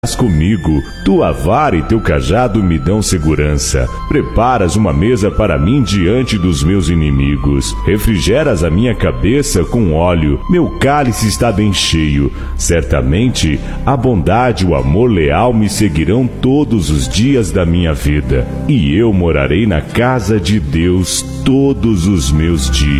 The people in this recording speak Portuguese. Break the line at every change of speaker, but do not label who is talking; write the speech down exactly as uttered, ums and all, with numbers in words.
comigo, tua vara e teu cajado me dão segurança. Preparas uma mesa para mim diante dos meus inimigos. Refrigeras a minha cabeça com óleo, meu cálice está bem cheio. Certamente a bondade e o amor leal me seguirão todos os dias da minha vida, e eu morarei na casa de Deus todos os meus dias.